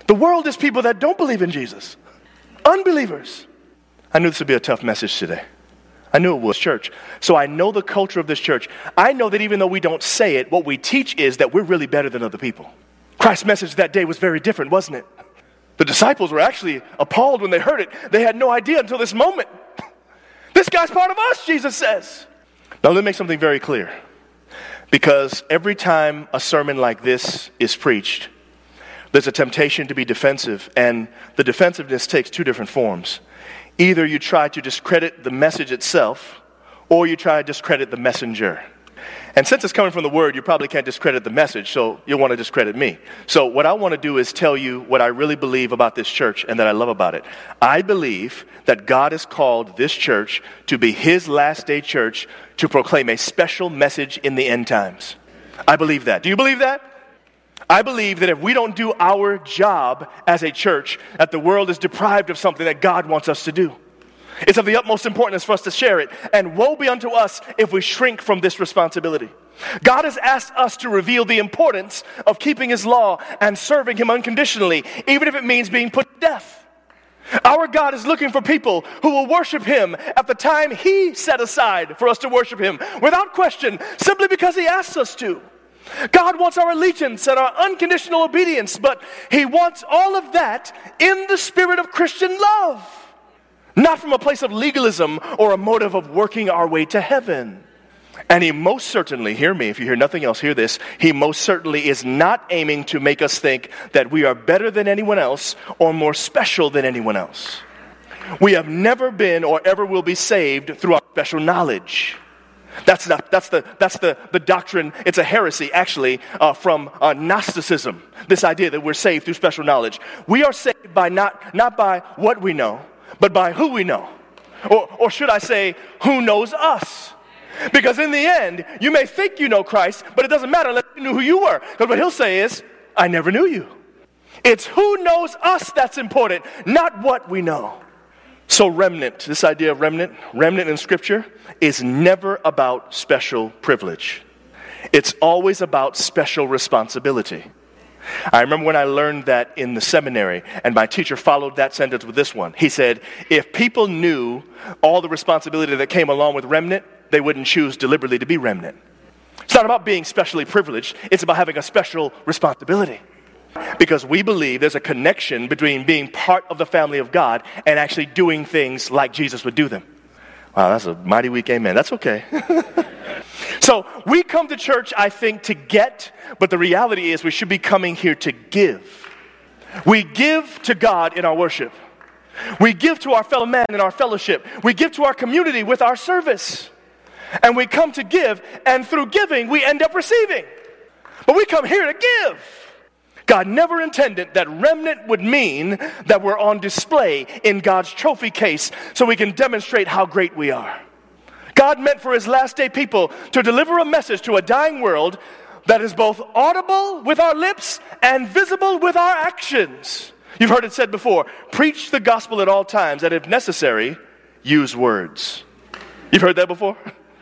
The world is people that don't believe in Jesus. Unbelievers. I knew this would be a tough message today. I knew it was church. So I know the culture of this church. I know that even though we don't say it, what we teach is that we're really better than other people. Christ's message that day was very different, wasn't it? The disciples were actually appalled when they heard it. They had no idea until this moment. This guy's part of us, Jesus says. Now let me make something very clear. Because every time a sermon like this is preached, there's a temptation to be defensive, and the defensiveness takes two different forms. Either you try to discredit the message itself, or you try to discredit the messenger. And since it's coming from the word, you probably can't discredit the message, so you'll want to discredit me. So what I want to do is tell you what I really believe about this church and that I love about it. I believe that God has called this church to be his last day church to proclaim a special message in the end times. I believe that. Do you believe that? I believe that if we don't do our job as a church, that the world is deprived of something that God wants us to do. It's of the utmost importance for us to share it. And woe be unto us if we shrink from this responsibility. God has asked us to reveal the importance of keeping his law and serving him unconditionally, even if it means being put to death. Our God is looking for people who will worship him at the time he set aside for us to worship him, without question, simply because he asks us to. God wants our allegiance and our unconditional obedience, but he wants all of that in the spirit of Christian love. Not from a place of legalism or a motive of working our way to heaven. And he most certainly, hear me, if you hear nothing else, hear this. He most certainly is not aiming to make us think that we are better than anyone else or more special than anyone else. We have never been or ever will be saved through our special knowledge. That's the doctrine. It's a heresy, actually, from Gnosticism. This idea that we're saved through special knowledge. We are saved by not by what we know, but by who we know. Or should I say, who knows us? Because in the end, you may think you know Christ, but it doesn't matter unless you knew who you were. Because what he'll say is, I never knew you. It's who knows us that's important, not what we know. So remnant, this idea of remnant in Scripture is never about special privilege. It's always about special responsibility. I remember when I learned that in the seminary, and my teacher followed that sentence with this one. He said, if people knew all the responsibility that came along with remnant, they wouldn't choose deliberately to be remnant. It's not about being specially privileged. It's about having a special responsibility. Because we believe there's a connection between being part of the family of God and actually doing things like Jesus would do them. Wow, that's a mighty weak amen. That's okay. So we come to church, I think, to get, but the reality is we should be coming here to give. We give to God in our worship. We give to our fellow man in our fellowship. We give to our community with our service. And we come to give, and through giving, we end up receiving. But we come here to give. God never intended that remnant would mean that we're on display in God's trophy case so we can demonstrate how great we are. God meant for his last day people to deliver a message to a dying world that is both audible with our lips and visible with our actions. You've heard it said before, preach the gospel at all times, and if necessary, use words. You've heard that before?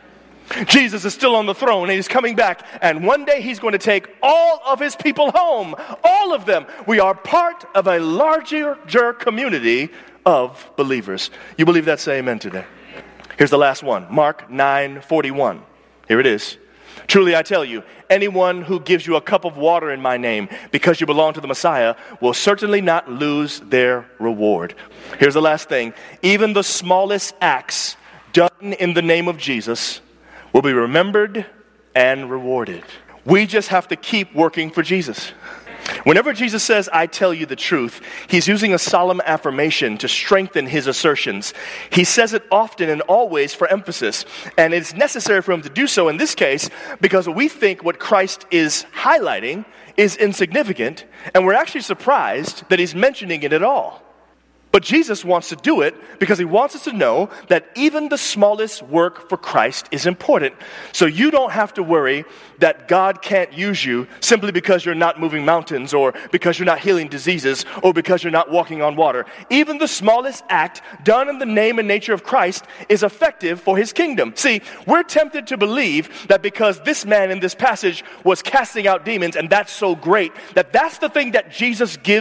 Jesus is still on the throne and he's coming back, and one day he's going to take all of his people home. All of them. We are part of a larger community of believers. You believe that? Say amen today. Here's the last one. Mark 9:41. Here it is. Truly I tell you, anyone who gives you a cup of water in my name because you belong to the Messiah will certainly not lose their reward. Here's the last thing. Even the smallest acts done in the name of Jesus will be remembered and rewarded. We just have to keep working for Jesus. Whenever Jesus says, I tell you the truth, he's using a solemn affirmation to strengthen his assertions. He says it often and always for emphasis, and it's necessary for him to do so in this case because we think what Christ is highlighting is insignificant, and we're actually surprised that he's mentioning it at all. But Jesus wants to do it because he wants us to know that even the smallest work for Christ is important. So you don't have to worry that God can't use you simply because you're not moving mountains or because you're not healing diseases or because you're not walking on water. Even the smallest act done in the name and nature of Christ is effective for his kingdom. See, we're tempted to believe that because this man in this passage was casting out demons and that's so great, that that's the thing that Jesus gives